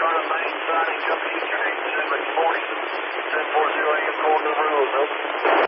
on a main siding, W train 740. 740 AM, according to the rules, over.